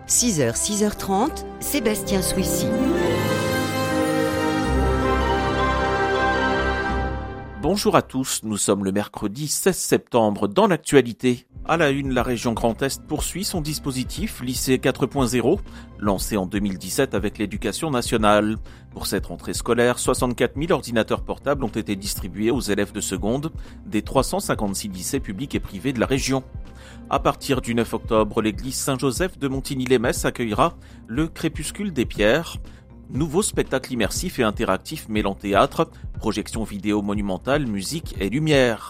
6h, 6h30, Sébastien Souissi. Bonjour à tous, nous sommes le mercredi 16 septembre. Dans l'actualité, à la une, la région Grand Est poursuit son dispositif Lycée 4.0, lancé en 2017 avec l'Éducation nationale. Pour cette rentrée scolaire, 64 000 ordinateurs portables ont été distribués aux élèves de seconde des 356 lycées publics et privés de la région. À partir du 9 octobre, l'église Saint-Joseph de Montigny-lès-Metz accueillera le Crépuscule des Pierres. Nouveau spectacle immersif et interactif mêlant théâtre, projection vidéo monumentale, musique et lumière.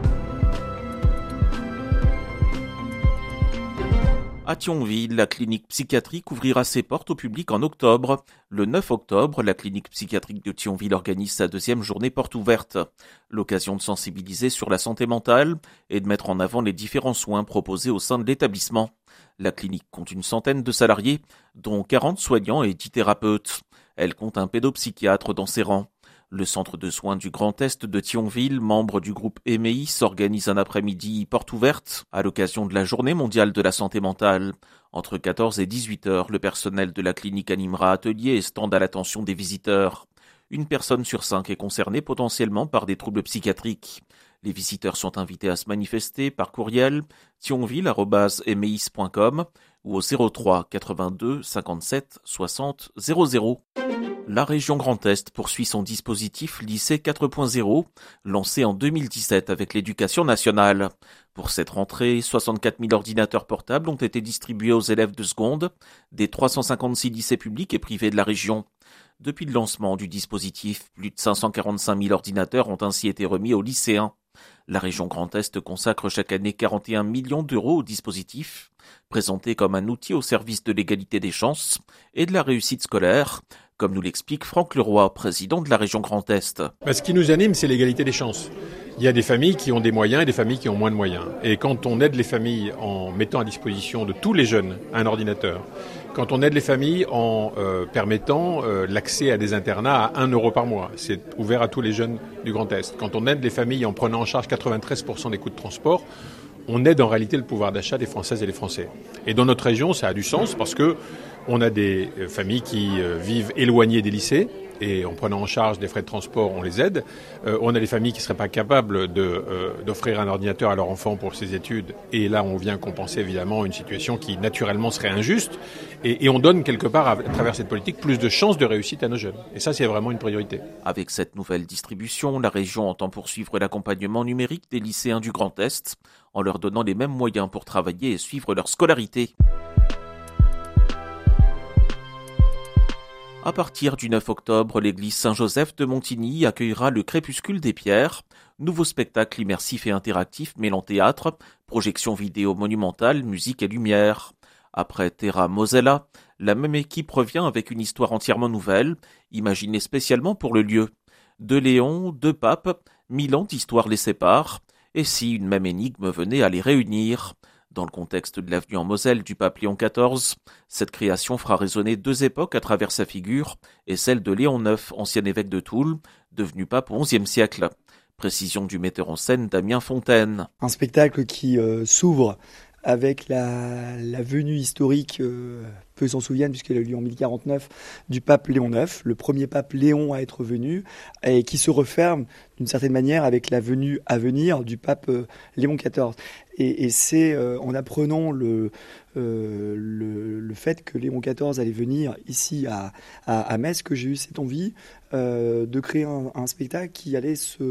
À Thionville, la clinique psychiatrique ouvrira ses portes au public en octobre. Le 9 octobre, la clinique psychiatrique de Thionville organise sa deuxième journée porte ouverte. L'occasion de sensibiliser sur la santé mentale et de mettre en avant les différents soins proposés au sein de l'établissement. La clinique compte une centaine de salariés, dont 40 soignants et 10 thérapeutes. Elle compte un pédopsychiatre dans ses rangs. Le centre de soins du Grand Est de Thionville, membre du groupe EMEIS, organise un après-midi porte ouverte à l'occasion de la Journée mondiale de la santé mentale. Entre 14 et 18 heures, le personnel de la clinique animera ateliers et stands à l'attention des visiteurs. Une personne sur 5 est concernée potentiellement par des troubles psychiatriques. Les visiteurs sont invités à se manifester par courriel thionville@emeis.com ou au 03 82 57 60 00. La région Grand Est poursuit son dispositif Lycée 4.0, lancé en 2017 avec l'Éducation nationale. Pour cette rentrée, 64 000 ordinateurs portables ont été distribués aux élèves de seconde des 356 lycées publics et privés de la région. Depuis le lancement du dispositif, plus de 545 000 ordinateurs ont ainsi été remis aux lycéens. La région Grand Est consacre chaque année 41 millions d'euros au dispositif, présenté comme un outil au service de l'égalité des chances et de la réussite scolaire, comme nous l'explique Franck Leroy, président de la région Grand Est. Ce qui nous anime, c'est l'égalité des chances. Il y a des familles qui ont des moyens et des familles qui ont moins de moyens. Et quand on aide les familles en mettant à disposition de tous les jeunes un ordinateur, quand on aide les familles en permettant l'accès à des internats à 1 euro par mois, c'est ouvert à tous les jeunes du Grand Est. Quand on aide les familles en prenant en charge 93% des coûts de transport, on aide en réalité le pouvoir d'achat des Françaises et des Français. Et dans notre région, ça a du sens parce que on a des familles qui vivent éloignées des lycées et en prenant en charge des frais de transport, on les aide. On a des familles qui ne seraient pas capables d'offrir un ordinateur à leur enfant pour ses études. Et là, on vient compenser évidemment une situation qui naturellement serait injuste. Et on donne quelque part, à travers cette politique, plus de chances de réussite à nos jeunes. Et ça, c'est vraiment une priorité. Avec cette nouvelle distribution, la région entend poursuivre l'accompagnement numérique des lycéens du Grand Est en leur donnant les mêmes moyens pour travailler et suivre leur scolarité. À partir du 9 octobre, l'église Saint-Joseph de Montigny accueillera le Crépuscule des Pierres, nouveau spectacle immersif et interactif mêlant théâtre, projection vidéo monumentale, musique et lumière. Après Terra Mosella, la même équipe revient avec une histoire entièrement nouvelle, imaginée spécialement pour le lieu. 2 Léons, 2 papes, 1000 ans d'histoire les séparent, et si une même énigme venait à les réunir ? Dans le contexte de l'avenue en Moselle du pape Léon XIV, cette création fera résonner 2 époques à travers sa figure et celle de Léon IX, ancien évêque de Toul, devenu pape au XIe siècle. Précision du metteur en scène Damien Fontaine. Un spectacle qui s'ouvre avec la venue historique, peu s'en souviennent puisqu'elle a eu lieu en 1049, du pape Léon IX, le premier pape Léon à être venu, et qui se referme d'une certaine manière avec la venue à venir du pape Léon XIV. Et c'est en apprenant le fait que Léon XIV allait venir ici à Metz que j'ai eu cette envie de créer un spectacle qui allait se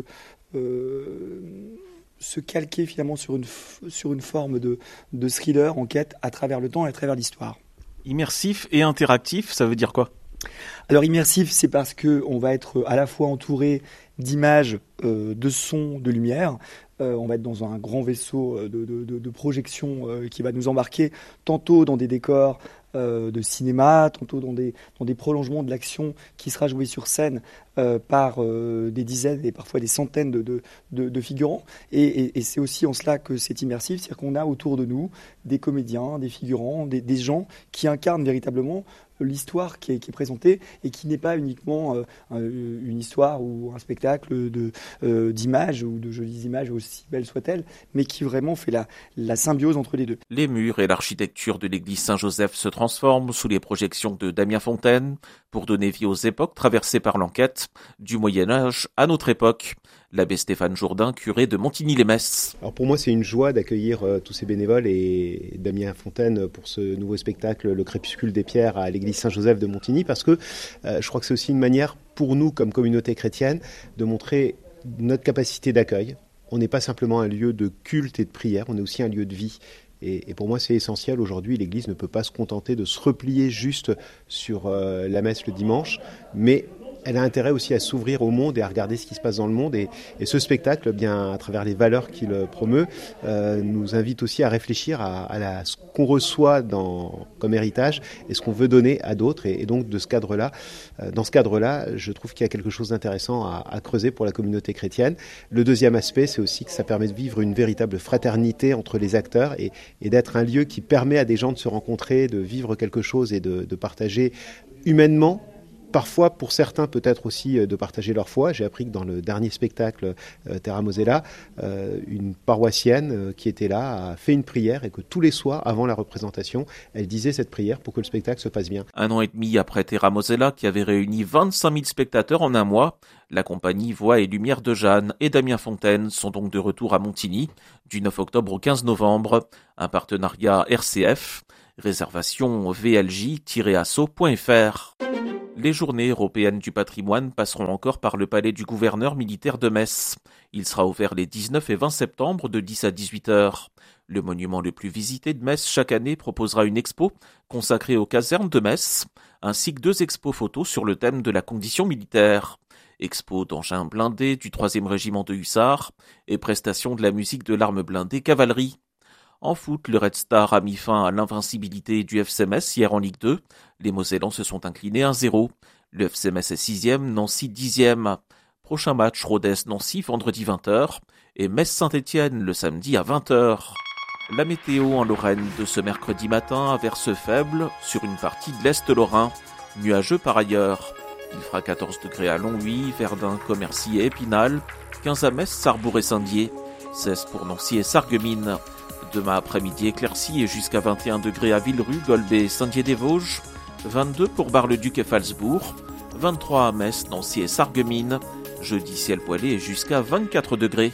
calquer finalement sur une forme de thriller, enquête à travers le temps et à travers l'histoire. Immersif et interactif, ça veut dire quoi ? Alors immersif, c'est parce qu'on va être à la fois entouré d'images, de sons, de lumière. On va être dans un grand vaisseau de projection qui va nous embarquer tantôt dans des décors de cinéma, tantôt dans des prolongements de l'action qui sera jouée sur scène par des dizaines et parfois des centaines de figurants. Et c'est aussi en cela que c'est immersif, c'est-à-dire qu'on a autour de nous des comédiens, des figurants, des gens qui incarnent véritablement l'histoire qui est présentée et qui n'est pas uniquement une histoire ou un spectacle d'images ou de jolies images, aussi belles soient-elles, mais qui vraiment fait la symbiose entre les deux. Les murs et l'architecture de l'église Saint-Joseph se transforment sous les projections de Damien Fontaine pour donner vie aux époques traversées par l'enquête, du Moyen-Âge à notre époque. L'abbé Stéphane Jourdain, curé de Montigny-lès-Metz. Alors pour moi, c'est une joie d'accueillir tous ces bénévoles et Damien Fontaine pour ce nouveau spectacle, Le Crépuscule des Pierres à l'église Saint-Joseph de Montigny, parce que je crois que c'est aussi une manière pour nous, comme communauté chrétienne, de montrer notre capacité d'accueil. On n'est pas simplement un lieu de culte et de prière, on est aussi un lieu de vie. Et pour moi, c'est essentiel. Aujourd'hui, l'Église ne peut pas se contenter de se replier juste sur la messe le dimanche, mais elle a intérêt aussi à s'ouvrir au monde et à regarder ce qui se passe dans le monde. Et ce spectacle, bien à travers les valeurs qu'il promeut, nous invite aussi à réfléchir à ce qu'on reçoit comme héritage et ce qu'on veut donner à d'autres. Et donc, dans ce cadre-là, je trouve qu'il y a quelque chose d'intéressant à creuser pour la communauté chrétienne. Le deuxième aspect, c'est aussi que ça permet de vivre une véritable fraternité entre les acteurs et d'être un lieu qui permet à des gens de se rencontrer, de vivre quelque chose et de partager humainement. Parfois, pour certains, peut-être aussi de partager leur foi. J'ai appris que dans le dernier spectacle Terra Mosella, une paroissienne qui était là a fait une prière et que tous les soirs, avant la représentation, elle disait cette prière pour que le spectacle se passe bien. 1 an et demi après Terra Mosella, qui avait réuni 25 000 spectateurs en un mois, la compagnie Voix et Lumière de Jeanne et Damien Fontaine sont donc de retour à Montigny, du 9 octobre au 15 novembre. Un partenariat RCF, réservation vlj-asso.fr. Les journées européennes du patrimoine passeront encore par le palais du gouverneur militaire de Metz. Il sera ouvert les 19 et 20 septembre de 10 à 18 heures. Le monument le plus visité de Metz chaque année proposera une expo consacrée aux casernes de Metz, ainsi que 2 expos photos sur le thème de la condition militaire. Expo d'engins blindés du 3e régiment de hussards et prestation de la musique de l'arme blindée cavalerie. En foot, le Red Star a mis fin à l'invincibilité du FC Metz hier en Ligue 2. Les Mosellans se sont inclinés 1-0. Le FC Metz est 6e, Nancy 10e. Prochain match, Rodez-Nancy vendredi 20h et Metz-Saint-Étienne le samedi à 20h. La météo en Lorraine de ce mercredi matin, averse faible sur une partie de l'Est lorrain. Nuageux par ailleurs. Il fera 14 degrés à Longwy, Verdun, Commercy et Épinal, 15 à Metz, Sarrebourg et Saint-Dié, 16 pour Nancy et Sarreguemines. Demain après-midi éclairci et jusqu'à 21 degrés à Villerue, Golbet et Saint-Dié-des-Vosges, 22 pour Bar-le-Duc et Phalsbourg, 23 à Metz, Nancy et Sarreguemines, jeudi ciel voilé et jusqu'à 24 degrés.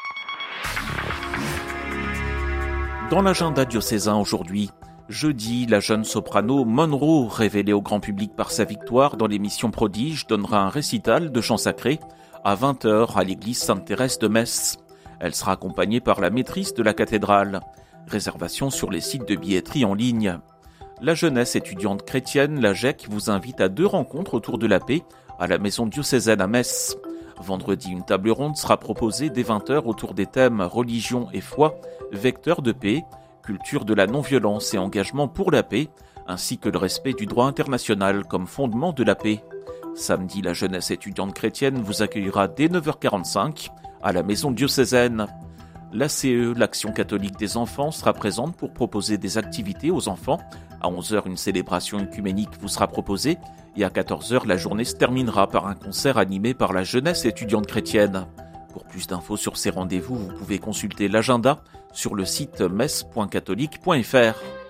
Dans l'agenda diocésain aujourd'hui, jeudi, la jeune soprano Monroe, révélée au grand public par sa victoire dans l'émission Prodige, donnera un récital de chants sacrés à 20h à l'église Sainte-Thérèse de Metz. Elle sera accompagnée par la maîtrise de la cathédrale. Réservation sur les sites de billetterie en ligne. La jeunesse étudiante chrétienne, la GEC, vous invite à 2 rencontres autour de la paix à la maison diocésaine à Metz. Vendredi, une table ronde sera proposée dès 20h autour des thèmes religion et foi, vecteur de paix, culture de la non-violence et engagement pour la paix, ainsi que le respect du droit international comme fondement de la paix. Samedi, la jeunesse étudiante chrétienne vous accueillera dès 9h45 à la maison diocésaine. L'ACE, l'Action catholique des enfants, sera présente pour proposer des activités aux enfants. À 11h, une célébration œcuménique vous sera proposée et à 14h, la journée se terminera par un concert animé par la jeunesse étudiante chrétienne. Pour plus d'infos sur ces rendez-vous, vous pouvez consulter l'agenda sur le site messe.catholique.fr.